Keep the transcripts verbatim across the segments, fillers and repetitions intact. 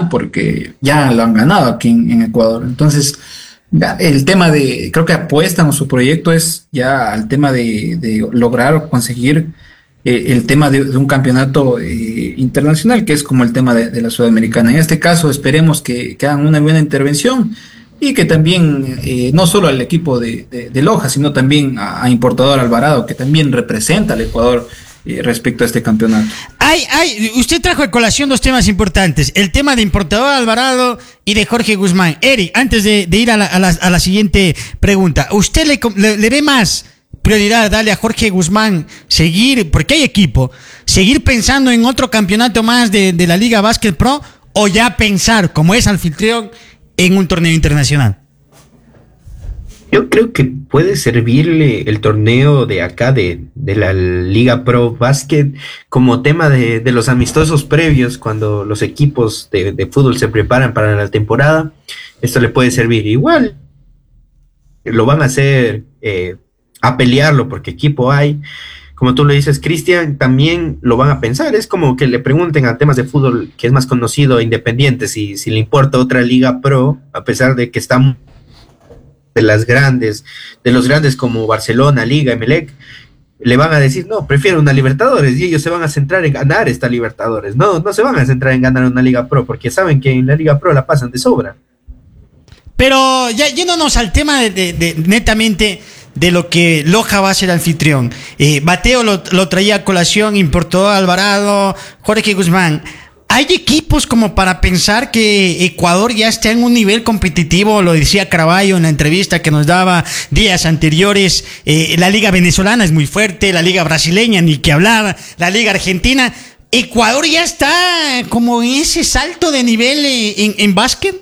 final porque ya lo han ganado aquí en, en Ecuador. Entonces, ya el tema de, creo que apuestan o su proyecto es ya al tema de, de lograr o conseguir eh, el tema de, de un campeonato eh, internacional, que es como el tema de, de la Sudamericana. En este caso, esperemos que, que hagan una buena intervención y que también, eh, no solo al equipo de, de, de Loja, sino también a, a Importador Alvarado, que también representa al Ecuador eh, respecto a este campeonato. Hay, hay, usted trajo a colación dos temas importantes, el tema de Importador Alvarado y de Jorge Guzmán. Eri, antes de, de ir a la, a, la, a la siguiente pregunta, ¿usted le, le, le ve más prioridad darle a Jorge Guzmán seguir, porque hay equipo, seguir pensando en otro campeonato más de, de la Liga Básquet Pro, o ya pensar, como es anfitrión, en un torneo internacional? Yo creo que puede servirle el torneo de acá de, de la Liga Pro Básquet como tema de, de los amistosos previos cuando los equipos de, de fútbol se preparan para la temporada. Esto le puede servir. Igual lo van a hacer eh, a pelearlo porque equipo hay. Como tú le dices, Cristian, también lo van a pensar. Es como que le pregunten a temas de fútbol que es más conocido, Independiente, si, si le importa otra Liga Pro, a pesar de que están de las grandes, de los grandes como Barcelona, Liga, Emelec, le van a decir, no, prefiero una Libertadores, y ellos se van a centrar en ganar esta Libertadores. No, no se van a centrar en ganar una Liga Pro, porque saben que en la Liga Pro la pasan de sobra. Pero ya yéndonos al tema de, de, de netamente de lo que Loja va a ser anfitrión. Eh, Mateo lo, lo traía a colación, importó a Alvarado, Jorge Guzmán. ¿Hay equipos como para pensar que Ecuador ya está en un nivel competitivo? Lo decía Caraballo en la entrevista que nos daba días anteriores. Eh, la liga venezolana es muy fuerte, la liga brasileña ni que hablar, la liga argentina. ¿Ecuador ya está como en ese salto de nivel en, en básquet?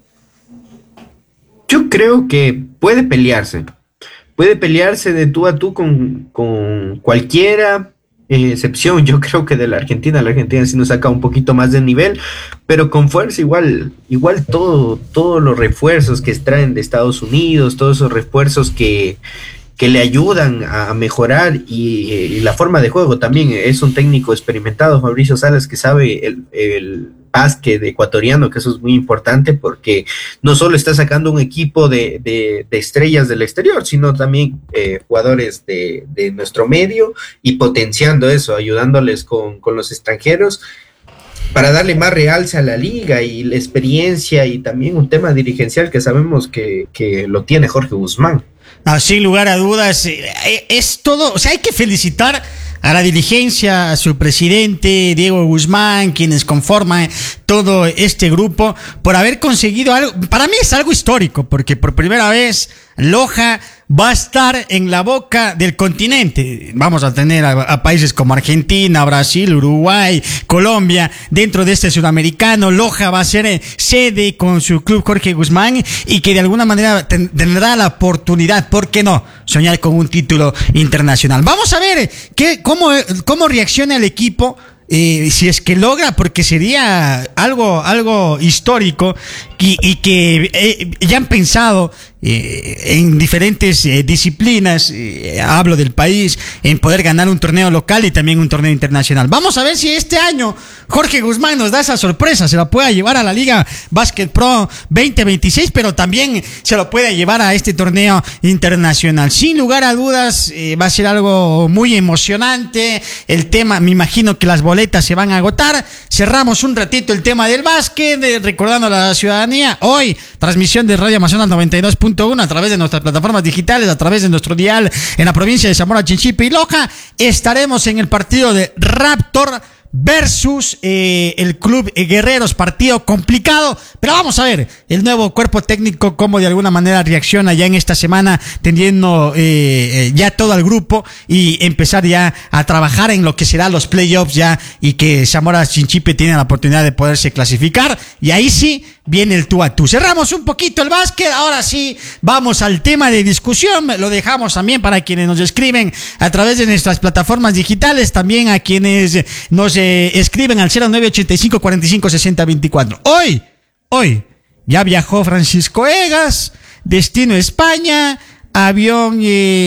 Yo creo que puede pelearse. Puede pelearse de tú a tú con, con cualquiera, eh, excepción yo creo que de la Argentina. La Argentina sí nos saca un poquito más de nivel, pero con fuerza igual, igual todo, todos los refuerzos que extraen de Estados Unidos, todos esos refuerzos que, que le ayudan a mejorar y, y la forma de juego también. Es un técnico experimentado, Fabricio Salas, que sabe el, el básquet ecuatoriano, que eso es muy importante porque no solo está sacando un equipo de, de, de estrellas del exterior, sino también eh, jugadores de, de nuestro medio y potenciando eso, ayudándoles con, con los extranjeros para darle más realce a la liga y la experiencia y también un tema dirigencial que sabemos que, que lo tiene Jorge Guzmán. No, sin lugar a dudas, eh, es todo, o sea, hay que felicitar a la dirigencia, a su presidente, Diego Guzmán, quienes conforman todo este grupo, por haber conseguido algo. Para mí es algo histórico, porque por primera vez Loja va a estar en la boca del continente. Vamos a tener a, a países como Argentina, Brasil, Uruguay, Colombia, dentro de este sudamericano. Loja va a ser eh, sede con su club Jorge Guzmán y que de alguna manera ten, tendrá la oportunidad, ¿por qué no?, soñar con un título internacional. Vamos a ver qué, cómo, cómo reacciona el equipo. Eh, si es que logra, porque sería algo algo histórico y, y que eh, ya han pensado eh, en diferentes eh, disciplinas, eh, hablo del país, en poder ganar un torneo local y también un torneo internacional. Vamos a ver si este año Jorge Guzmán nos da esa sorpresa, se la pueda llevar a la Liga Básquet Pro veinte veintiséis, pero también se lo puede llevar a este torneo internacional. Sin lugar a dudas, eh, va a ser algo muy emocionante. El tema, me imagino que las boletas se van a agotar. Cerramos un ratito el tema del básquet, eh, recordando a la ciudadanía, hoy transmisión de Radio Amazonas noventa y dos punto uno a través de nuestras plataformas digitales, a través de nuestro dial en la provincia de Zamora, Chinchipe y Loja. Estaremos en el partido de Raptor versus eh, el Club Guerreros, partido complicado, pero vamos a ver el nuevo cuerpo técnico cómo de alguna manera reacciona ya en esta semana, tendiendo eh, ya todo al grupo y empezar ya a trabajar en lo que serán los playoffs ya, y que Zamora Chinchipe tiene la oportunidad de poderse clasificar, y ahí sí viene el tú a tú. Cerramos un poquito el básquet, ahora sí vamos al tema de discusión. Lo dejamos también para quienes nos escriben a través de nuestras plataformas digitales, también a quienes nos eh, escriben al cero nueve ochenta y cinco cuarenta y cinco sesenta veinticuatro. Hoy, hoy ya viajó Francisco Egas, destino España, avión,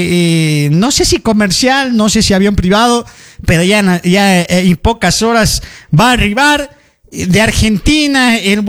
eh, eh, no sé si comercial, no sé si avión privado, pero ya, ya eh, en pocas horas va a arribar de Argentina. El